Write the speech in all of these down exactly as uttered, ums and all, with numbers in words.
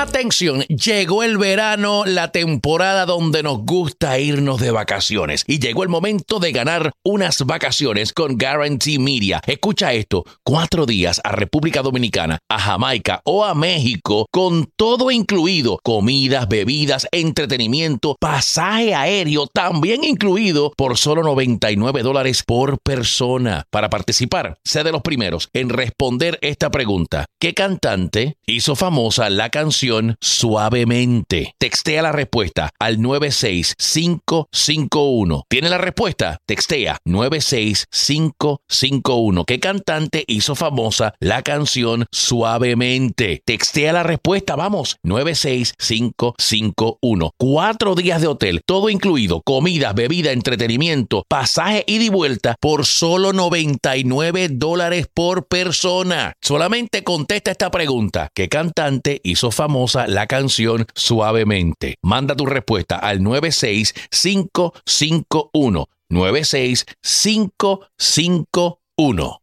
Atención, llegó el verano, la temporada donde nos gusta irnos de vacaciones. Y llegó el momento de ganar unas vacaciones con Guarantee Media. Escucha esto, cuatro días a República Dominicana, a Jamaica o a México con todo incluido. Comidas, bebidas, entretenimiento, pasaje aéreo también incluido por solo noventa y nueve dólares por persona. Para participar, sé de los primeros en responder esta pregunta. ¿Qué cantante hizo famosa la canción Suavemente? Textea la respuesta al nueve seis cinco cinco uno. ¿Tiene la respuesta? Textea nueve seis cinco cinco uno. ¿Qué cantante hizo famosa la canción Suavemente? Textea la respuesta, vamos, nueve seis cinco cinco uno. Cuatro días de hotel, todo incluido, comidas, bebida, entretenimiento, pasaje ida y vuelta por solo noventa y nueve dólares por persona. Solamente contesta esta pregunta. ¿Qué cantante hizo famosa la canción Suavemente? Manda tu respuesta al nueve seis cinco cinco uno. nueve seis cinco cinco uno.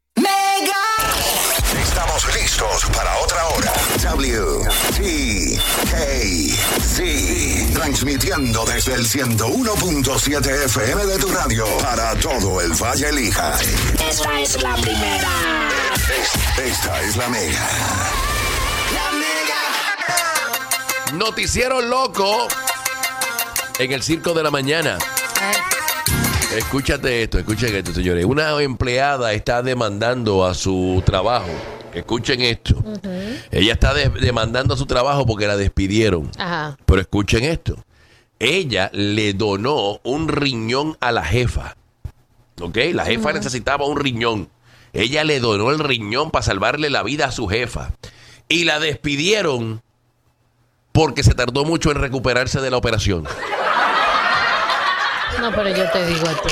Mega. Estamos listos para otra hora. W T K Z. Transmitiendo desde el ciento uno punto siete F M de tu radio para todo el Valle Lija. Esta es la primera. Esta, esta es la Mega. La Mega. Noticiero loco en el Circo de la Mañana. Escúchate esto, escuchen esto, señores. Una empleada está demandando a su trabajo. Escuchen esto. Uh-huh. Ella está de- demandando a su trabajo porque la despidieron. Ajá. Pero escuchen esto. Ella le donó un riñón a la jefa. ¿Ok? La jefa uh-huh. necesitaba un riñón. Ella le donó el riñón para salvarle la vida a su jefa. Y la despidieron porque se tardó mucho en recuperarse de la operación. No, pero yo te digo a ti.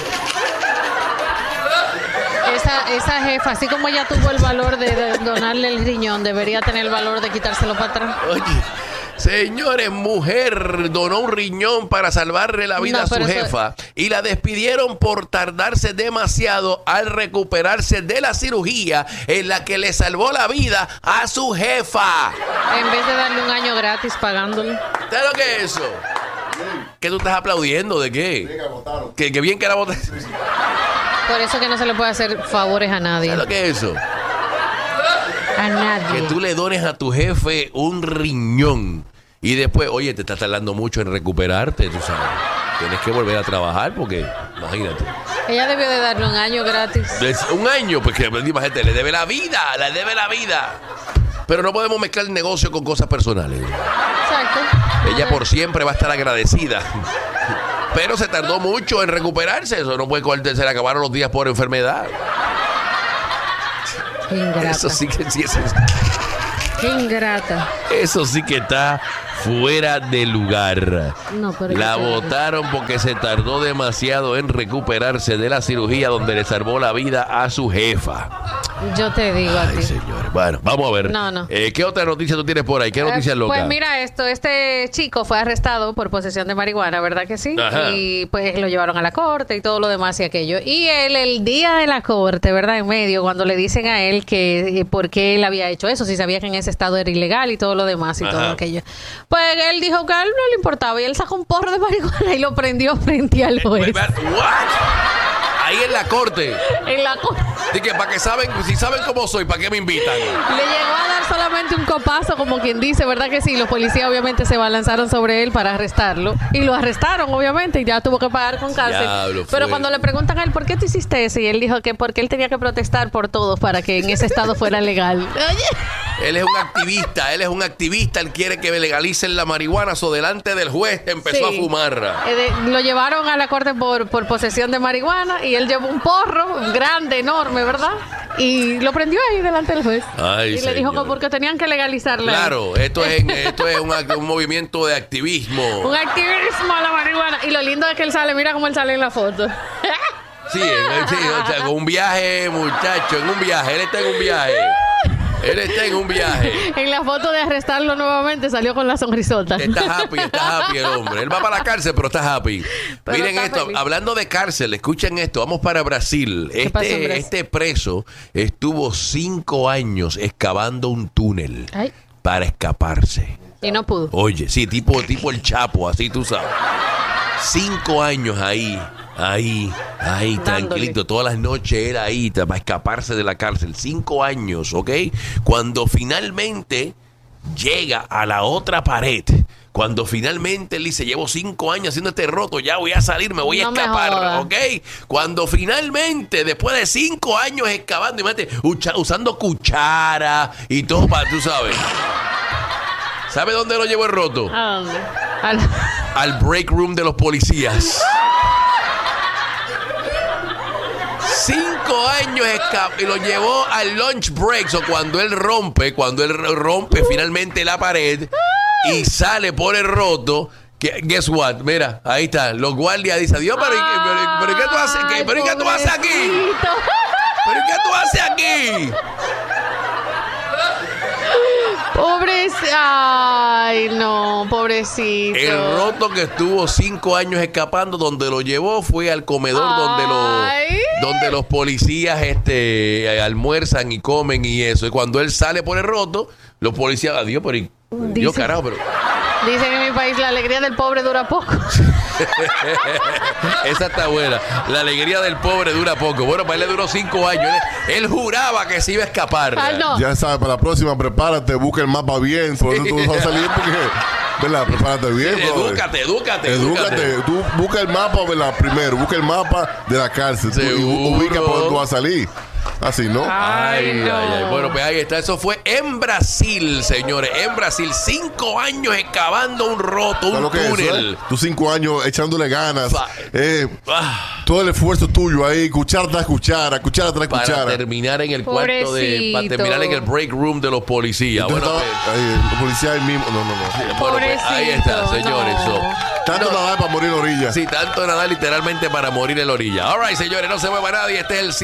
Esa, esa jefa, así como ella tuvo el valor de, de donarle el riñón, debería tener el valor de quitárselo para atrás. Oye, señores, mujer donó un riñón para salvarle la vida No, a su pero eso- jefa y la despidieron por tardarse demasiado al recuperarse de la cirugía en la que le salvó la vida a su jefa. En vez de darle un año gratis pagándole. ¿Sabes lo que es eso? ¿Qué tú estás aplaudiendo? ¿De qué? Que, que bien que la votaron. Por eso que no se le puede hacer favores a nadie. ¿Sabes lo que es eso? A nadie. Que tú le dones a tu jefe un riñón y después, oye, te está tardando mucho en recuperarte, tú sabes. Tienes que volver a trabajar porque, imagínate. Ella debió de darle un año gratis. Es un año, pues que imagínate, le debe la vida, le debe la vida. Pero no podemos mezclar el negocio con cosas personales. Exacto. Ella por siempre va a estar agradecida. Pero se tardó mucho en recuperarse. Eso no puede coger, se le acabaron los días por enfermedad. Qué ingrata. Eso sí que sí, eso, Qué ingrata. eso sí que está fuera de lugar. No, pero La yo te digo. botaron porque se tardó demasiado en recuperarse de la cirugía donde le salvó la vida a su jefa. Yo te digo a Ay, ti. señores. Bueno, vamos a ver. No, no. Eh, ¿Qué otra noticia tú tienes por ahí? ¿Qué noticia Eh, loca? Pues mira esto, este chico fue arrestado por posesión de marihuana, ¿verdad que sí? Ajá. Y pues lo llevaron a la corte y todo lo demás y aquello. Y él, el día de la corte, ¿verdad? En medio, cuando le dicen a él que eh, por qué él había hecho eso, si sabía que en ese estado era ilegal y todo lo demás y Ajá. todo aquello. Pues él dijo que a él no le importaba y él sacó un porro de marihuana y lo prendió frente al juez. ¿What? Ahí en la corte. En la corte. Dije, para que saben, si saben cómo soy, ¿para qué me invitan? Le llegó a dar solamente un copazo, como quien dice, ¿verdad que sí? Los policías obviamente se balanzaron sobre él para arrestarlo. Y lo arrestaron, obviamente, y ya tuvo que pagar con cárcel. Diablo, Pero fue. cuando le preguntan a él, ¿por qué tú hiciste eso? Y él dijo que porque él tenía que protestar por todos para que en ese estado fuera legal. Oye. Él es un activista, él es un activista, él quiere que legalicen la marihuana, so delante del juez empezó Sí. a fumar. Eh, de- lo llevaron a la corte por, por posesión de marihuana y él llevó un porro grande, enorme, ¿verdad? Y lo prendió ahí delante del juez. Ay, y le dijo señor. que porque tenían que legalizarla. Claro, esto es, esto es un, act- un movimiento de activismo. Un activismo a la marihuana. Y lo lindo es que él sale, mira cómo él sale en la foto. Sí, en- sí, o sea, con un viaje, muchacho, en un viaje, él está en un viaje. Él está en un viaje. En la foto de arrestarlo nuevamente salió con la sonrisota. Está happy, está happy el hombre. Él va para la cárcel, pero está happy. Pero Miren está esto, feliz. hablando de cárcel, escuchen esto, vamos para Brasil. ¿Qué pasó en Este, Brasil? este preso estuvo cinco años excavando un túnel Ay. para escaparse. Y no pudo. Oye, sí, tipo, tipo el Chapo, así tú sabes. Cinco años ahí, ahí, ahí, Dándole. tranquilito. Todas las noches era ahí ta- para escaparse de la cárcel. Cinco años, ¿ok? Cuando finalmente llega a la otra pared, cuando finalmente él dice, llevo cinco años haciendo este roto, ya voy a salir, me voy a No me escapar, jodas. ¿ok? Cuando finalmente, después de cinco años excavando, imagínate, ucha- usando cuchara y todo para, tú sabes. ¿Sabe dónde lo llevó el roto? ¿A dónde? Al- Al break room de los policías. Cinco años esca- y lo llevó al lunch break. O cuando él rompe, cuando él rompe finalmente la pared y sale por el roto. que- Guess what? Mira, ahí está. Los guardias dicen, Dios, pero, ¿y qué- pero, pero ¿y qué tú haces? ¿Qué- ¿Pero ¿y qué tú haces aquí? Pobrecito. ¿Pero ¿y qué tú haces aquí? Pobrecito. Ay, no, pobrecito. El roto que estuvo cinco años escapando, donde lo llevó fue al comedor donde Ay. los donde los policías este almuerzan y comen y eso. Y cuando él sale por el roto, los policías, adiós, pero y- Dios Dice- carajo, pero Dicen en mi país, la alegría del pobre dura poco. esa está buena. La alegría del pobre dura poco. Bueno, para él le duró cinco años. Él, él juraba que se iba a escapar. Ah, no. Ya sabes, para la próxima, prepárate, busca el mapa bien. Por eso tú vas a salir porque, ¿verdad? Prepárate bien. brother. Edúcate, edúcate, Edúcate. Tú busca el mapa, ¿verdad? Primero, busca el mapa de la cárcel. Tú- y Seguro. ubica por dónde tú vas a salir. Así, ¿no? Ay, Ay, ay, no. ay. Bueno, pues ahí está. Eso fue en Brasil, señores. En Brasil. Cinco años excavando un roto, ¿Sabes un lo que es eso, túnel. eh? Tus cinco años echándole ganas. Fa- Eh, Ah, todo el esfuerzo tuyo ahí, cuchara tras cuchara, cuchara tras para cuchara. terminar en el cuarto de. Para Pobrecito. terminar en el break room de los policías. Entonces Bueno, estaba- pues, ahí, el policía ahí mismo. No, no, no. bueno, pues, ahí está, Pobrecito, señores. no. So, Tanto no, nadar para morir en la orilla. sí, tanto nada literalmente para morir en la orilla. All right, señores, no se mueva nadie. Este es el